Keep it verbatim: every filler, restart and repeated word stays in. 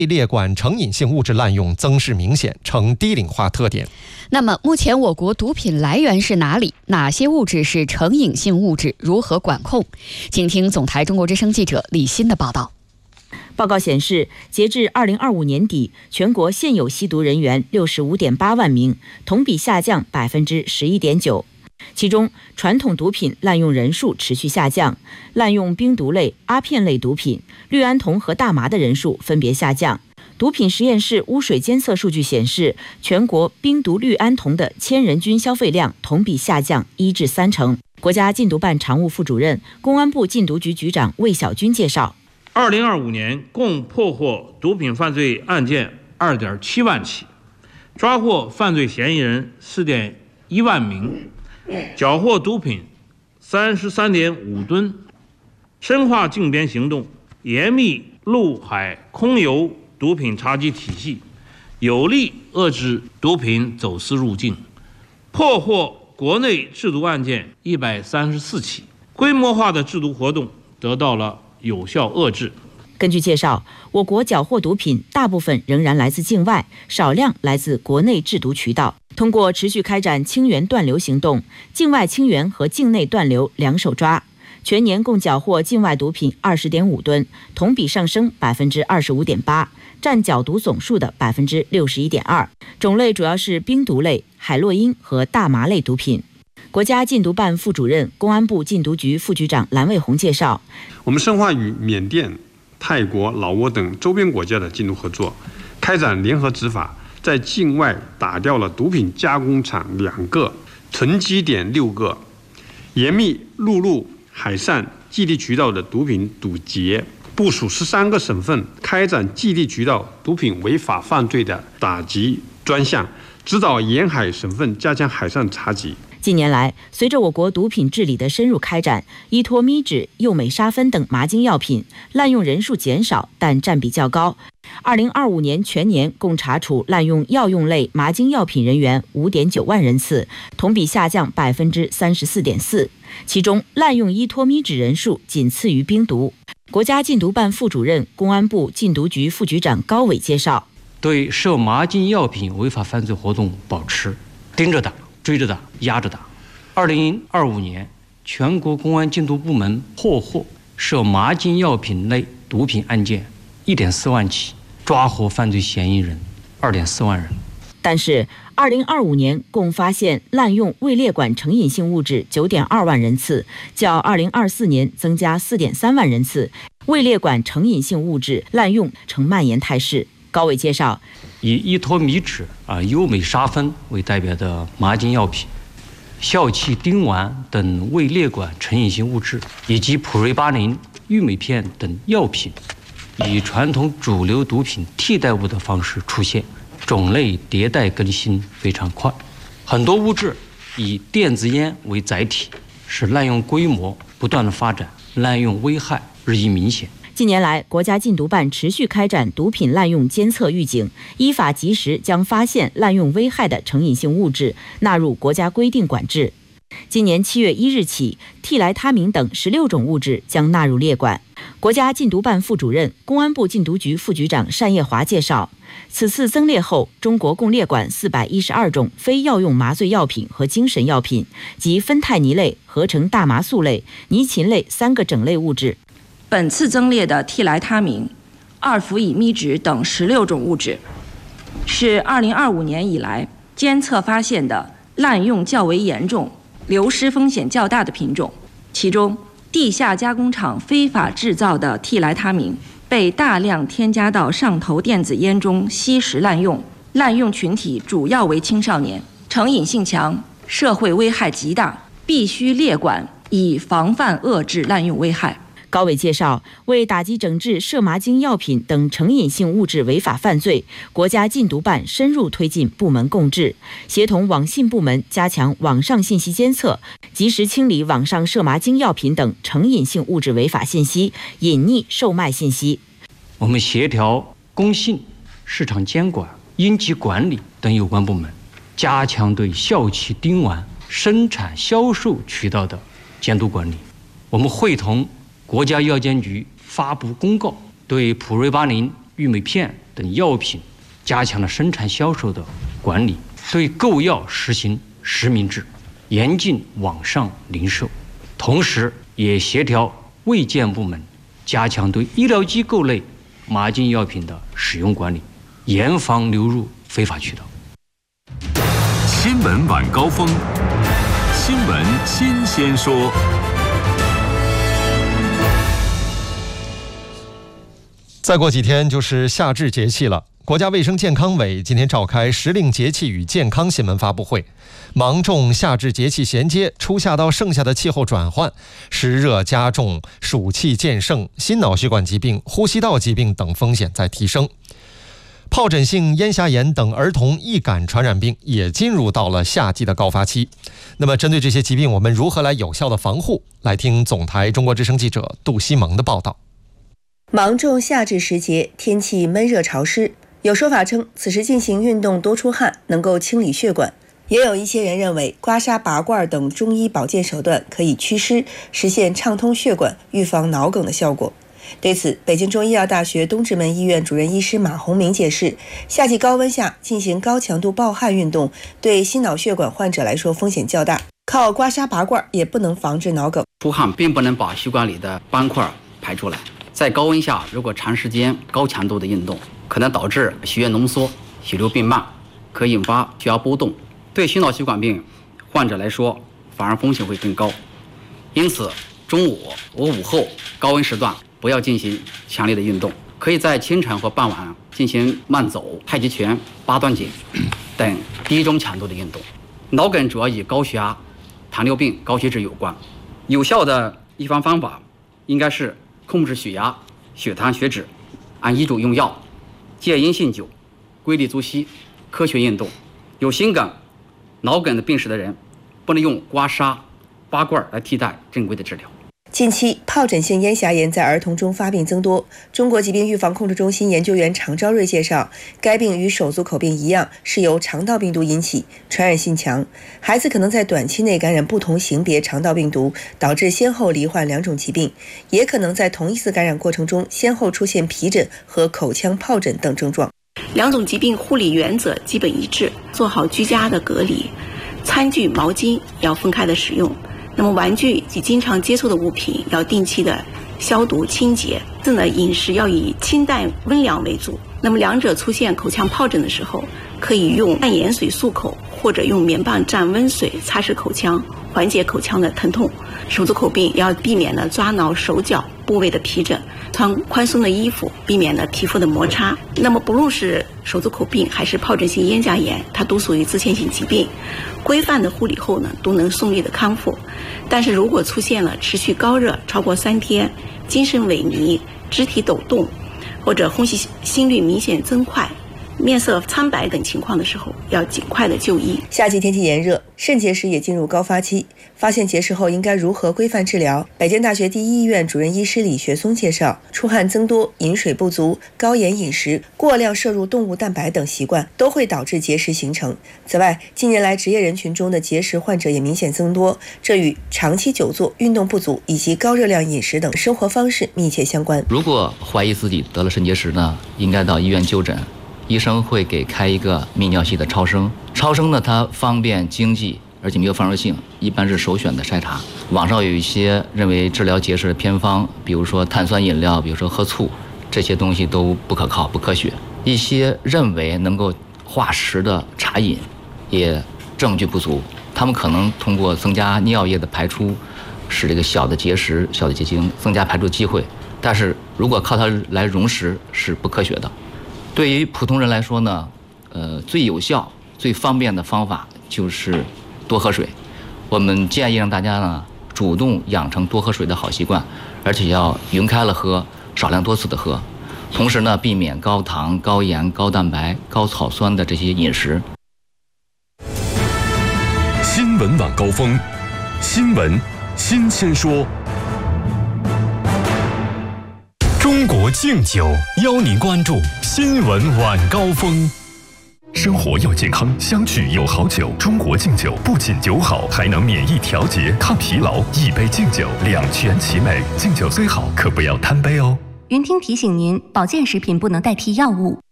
列管成瘾性物质滥用增势明显，呈低龄化特点。 那么，目前我国毒品来源是哪里？哪些物质是成瘾性物质？如何管控？请听总台中国之声记者李欣的报道。 报告显示，截至二零二五年底，全国现有吸毒人员六十五点八万名，同比下降百分之十一点九。其中，传统毒品滥用人数持续下降，滥用冰毒类、阿片类毒品、氯胺酮和大麻的人数分别下降。毒品实验室污水监测数据显示，全国冰毒氯胺酮的千人均消费量同比下降一至三成。国家禁毒办常务副主任、公安部禁毒局局长魏小军介绍， 二零二五年共破获毒品犯罪案件二点七万起，抓获犯罪嫌疑人四点一万名，缴获毒品三十三点五吨，深化竞边行动，严密陆海空油毒品查缉体系，有力遏制毒品走私入境，破获国内制毒案件一百三十四起，规模化的制毒活动得到了有效遏制。 根据介绍，我国缴获毒品大部分仍然来自境外，少量来自国内制毒渠道。通过持续开展清源断流行动，境外清源和境内断流两手抓，全年共缴获境外毒品二十点五吨，同比上升百分之二十五点八，占缴毒总数的百分之六十一点二。种类主要是冰毒类、海洛因和大麻类毒品。国家禁毒办副主任、公安部禁毒局副局长蓝卫红介绍， 我们深化与缅甸、泰国、老挝等周边国家的禁毒合作，开展联合执法，在境外打掉了毒品加工厂两个，囤积点六个，严密陆路、海上基地渠道的毒品堵截，部署十三个省份开展基地渠道毒品违法犯罪的打击专项，指导沿海省份加强海上查缉。 近年来，随着我国毒品治理的深入开展，依托咪酯、右美沙芬等麻精药品滥用人数减少，但占比较高。二零二五年全年共查处滥用药用类麻精药品人员五点九万人次，同比下降百分之三十四点四。其中，滥用依托咪酯人数仅次于冰毒。国家禁毒办副主任、公安部禁毒局副局长高伟介绍， 对涉麻精药品违法犯罪活动保持盯着打、追着打、压着打。二零二五年，全国公安禁毒部门破获涉麻精药品类毒品案件一点四万起，抓获犯罪嫌疑人二点四万人。 但是，二零二五年共发现滥用未列管成瘾性物质九点二万人次，较二零二四年增加四点三万人次，未列管成瘾性物质滥用呈蔓延态势。高伟介绍， 以依托咪酯啊、优美沙芬为代表的麻精药品、笑气丁烷等未列管成瘾性物质，以及普瑞巴林、玉美片等药品，以传统主流毒品替代物的方式出现，种类迭代更新非常快。很多物质以电子烟为载体，使滥用规模不断的发展，滥用危害日益明显。 近年来，国家禁毒办持续开展毒品滥用监测预警，依法及时将发现滥用危害的成瘾性物质纳入国家规定管制。今年七月一日起，替来他明等十六种物质将纳入列管。国家禁毒办副主任、公安部禁毒局副局长单叶华介绍，此次增列后，中国共列管四百一十二种非药用麻醉药品和精神药品及芬太尼类、合成大麻素类、尼嗪类三个整类物质。 本次增列的替来他明、二氟乙咪酯等十六种物质，是二零二五年以来监测发现的滥用较为严重、流失风险较大的品种。其中，地下加工厂非法制造的替来他明被大量添加到上头电子烟中吸食滥用，滥用群体主要为青少年，成瘾性强，社会危害极大，必须列管，以防范遏制滥用危害。 高伟介绍，为打击整治涉麻精药品等成瘾性物质违法犯罪，国家禁毒办深入推进部门共治，协同网信部门加强网上信息监测，及时清理网上涉麻精药品等成瘾性物质违法信息、隐匿售卖信息。 我们协调工信、市场监管、应急管理等有关部门，加强对笑气丁烷生产销售渠道的监督管理。我们会同国家药监局发布公告，对普瑞巴林、玉美片等药品加强了生产销售的管理，对购药实行实名制，严禁网上零售，同时也协调卫健部门加强对医疗机构类麻禁药品的使用管理，严防流入非法渠道。 新闻晚高峰，新闻新鲜说。 再过几天就是夏至节气了，国家卫生健康委今天召开时令节气与健康新闻发布会，芒种夏至节气衔接，初夏到盛夏的气候转换，湿热加重，暑气渐盛，心脑血管疾病、呼吸道疾病等风险在提升。疱疹性咽峡炎等儿童易感传染病也进入到了夏季的高发期。那么针对这些疾病，我们如何来有效的防护？来听总台中国之声记者杜西蒙的报道。 芒种夏至时节，天气闷热潮湿，有说法称此时进行运动多出汗能够清理血管，也有一些人认为刮痧拔罐等中医保健手段可以祛湿，实现畅通血管，预防脑梗的效果。对此，北京中医药大学东直门医院主任医师马洪明解释，夏季高温下进行高强度暴汗运动对心脑血管患者来说风险较大，靠刮痧拔罐也不能防治脑梗。 出汗并不能把血管里的斑块排出来，在高温下如果长时间高强度的运动，可能导致血液浓缩、血流变慢，可引发血压波动，对心脑血管病患者来说反而风险会更高。因此中午和午后高温时段不要进行强烈的运动，可以在清晨和傍晚进行慢走、太极拳、八段锦等低中强度的运动。脑梗主要与高血压、糖尿病、高血脂有关，有效的预防方法应该是控制血压、血糖、血脂，按医嘱用药，戒烟酗酒，规律作息，科学运动。有心梗、脑梗的病史的人，不能用刮痧、拔罐来替代正规的治疗。 近期疱疹性咽峡炎在儿童中发病增多，中国疾病预防控制中心研究员常昭瑞介绍，该病与手足口病一样，是由肠道病毒引起，传染性强，孩子可能在短期内感染不同型别肠道病毒，导致先后罹患两种疾病，也可能在同一次感染过程中先后出现皮疹和口腔疱疹等症状。 两种疾病护理原则基本一致，做好居家的隔离，餐具、毛巾要分开的使用。那么玩具及经常接触的物品要定期的消毒清洁。这呢，饮食要以清淡温凉为主。那么两者出现口腔疱疹的时候，可以用淡盐水漱口，或者用棉棒蘸温水擦拭口腔，缓解口腔的疼痛。手足口病要避免呢抓挠手脚部位的皮疹，穿宽松的衣服，避免呢皮肤的摩擦。那么不论是手足口病还是疱疹性咽峡炎，它都属于自限性疾病，规范的护理后呢，都能顺利的康复。但是如果出现了持续高热超过三天、精神萎靡、肢体抖动，或者呼吸心率明显增快、面色苍白等情况的时候，要尽快的就医。 夏季天气炎热，肾结石也进入高发期，发现结石后应该如何规范治疗？北京大学第一医院主任医师李学松介绍，出汗增多、饮水不足、高盐饮食、过量摄入动物蛋白等习惯都会导致结石形成。此外，近年来职业人群中的结石患者也明显增多，这与长期久坐、运动不足以及高热量饮食等生活方式密切相关。 如果怀疑自己得了肾结石呢，应该到医院就诊。医生会给开一个泌尿系的超声，超声呢它方便经济，而且没有放射性，一般是首选的筛查。网上有一些认为治疗结石的偏方，比如说碳酸饮料，比如说喝醋，这些东西都不可靠、不科学。一些认为能够化石的茶饮，也证据不足。他们可能通过增加尿液的排出，使这个小的结石、小的结晶增加排出机会，但是如果靠它来溶石是不科学的。对于普通人来说呢，呃，最有效、最方便的方法就是多喝水。我们建议让大家呢主动养成多喝水的好习惯，而且要匀开了喝，少量多次的喝。同时呢，避免高糖、高盐、高蛋白、高草酸的这些饮食。 新闻晚高峰，新闻新鲜说。中国敬酒邀您关注新闻晚高峰。生活要健康，相聚有好酒。中国敬酒不仅酒好，还能免疫调节、抗疲劳。一杯敬酒，两全其美。敬酒虽好，可不要贪杯哦。 云听提醒您，保健食品不能代替药物。